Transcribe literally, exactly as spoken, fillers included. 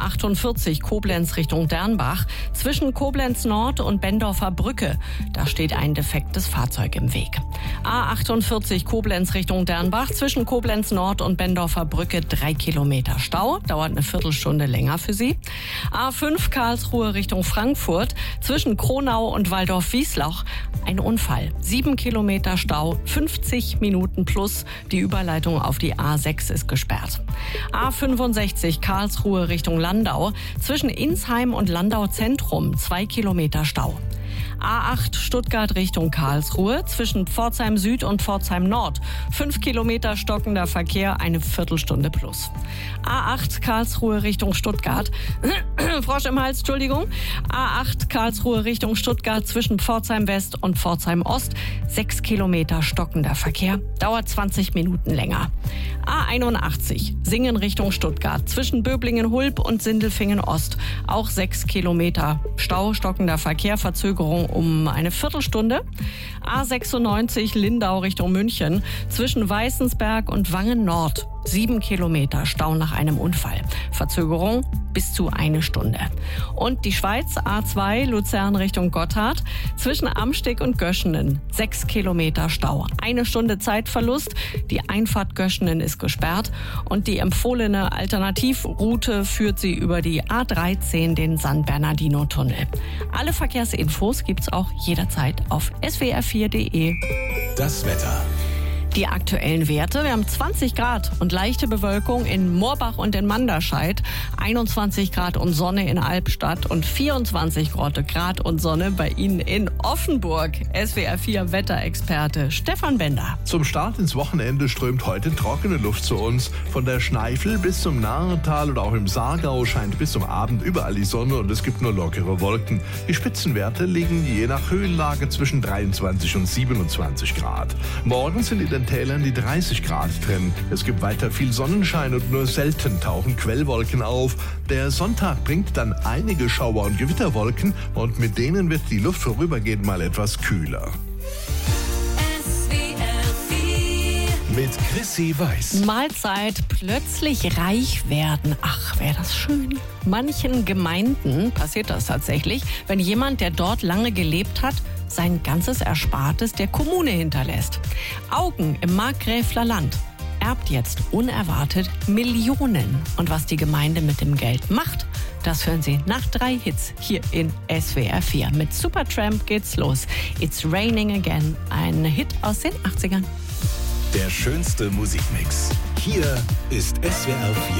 A achtundvierzig Koblenz Richtung Dernbach. Zwischen Koblenz Nord und Bendorfer Brücke. Da steht ein defektes Fahrzeug im Weg. A achtundvierzig Koblenz Richtung Dernbach. Zwischen Koblenz Nord und Bendorfer Brücke drei Kilometer Stau. Dauert eine Viertelstunde länger für Sie. A fünf Karlsruhe Richtung Frankfurt. Zwischen Kronau und Waldorf-Wiesloch. Ein Unfall. Sieben Kilometer Stau. fünfzig Minuten plus. Die Überleitung auf die A sechs ist gesperrt. A fünfundsechzig Karlsruhe Richtung Landau. Zwischen Insheim und Landau Zentrum zwei Kilometer Stau. A acht Stuttgart Richtung Karlsruhe. Zwischen Pforzheim Süd und Pforzheim Nord. fünf Kilometer stockender Verkehr, eine Viertelstunde plus. A acht Karlsruhe Richtung Stuttgart. Frosch im Hals, Entschuldigung. A acht Karlsruhe Richtung Stuttgart. Zwischen Pforzheim West und Pforzheim Ost. sechs Kilometer stockender Verkehr. Dauert zwanzig Minuten länger. A einundachtzig Singen Richtung Stuttgart. Zwischen Böblingen-Hulb und Sindelfingen Ost. Auch sechs Kilometer Stau, stockender Verkehr, Verzögerung um eine Viertelstunde. A sechsundneunzig Lindau Richtung München. Zwischen Weißensberg und Wangen Nord. Sieben Kilometer Stau nach einem Unfall. Verzögerung bis zu eine Stunde. Und die Schweiz, A zwei Luzern Richtung Gotthard. Zwischen Amsteg und Göschenen. Sechs Kilometer Stau. Eine Stunde Zeitverlust. Die Einfahrt Göschenen ist gesperrt. Und die empfohlene Alternativroute führt sie über die A dreizehn, den San Bernardino-Tunnel. Alle Verkehrsinfos gibt's auch jederzeit auf S W R vier Punkt de. Das Wetter. Die aktuellen Werte: Wir haben zwanzig Grad und leichte Bewölkung in Moorbach und in Manderscheid, einundzwanzig Grad und Sonne in Albstadt und vierundzwanzig Grad und Sonne bei Ihnen in Offenburg. S W R vier Wetterexperte Stefan Bender. Zum Start ins Wochenende strömt heute trockene Luft zu uns. Von der Schneifel bis zum Narental oder auch im Saargau scheint bis zum Abend überall die Sonne und es gibt nur lockere Wolken. Die Spitzenwerte liegen je nach Höhenlage zwischen dreiundzwanzig und siebenundzwanzig Grad. Morgen sind in den Tälern die dreißig Grad drin. Es gibt weiter viel Sonnenschein und nur selten tauchen Quellwolken auf. Der Sonntag bringt dann einige Schauer- und Gewitterwolken und mit denen wird die Luft vorübergehend mal etwas kühler. Mit Chrissy Weiß. Mahlzeit plötzlich reich werden. Ach, wäre das schön. Manchen Gemeinden passiert das tatsächlich, wenn jemand, der dort lange gelebt hat, sein ganzes Erspartes der Kommune hinterlässt. Augen im Markgräfler Land erbt jetzt unerwartet Millionen. Und was die Gemeinde mit dem Geld macht, das hören Sie nach drei Hits hier in S W R vier. Mit Supertramp geht's los. It's Raining Again, ein Hit aus den achtzigern. Der schönste Musikmix. Hier ist S W R vier